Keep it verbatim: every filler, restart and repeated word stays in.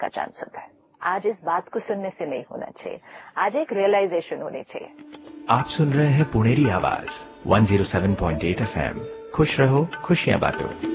का चांस होता है। आज इस बात को सुनने से नहीं होना चाहिए, आज एक रियलाइजेशन होनी चाहिए। आप सुन रहे हैं पुणेरी आवाज एक सौ सात पॉइंट आठ एफ एम। खुश रहो, खुशियां बांटो।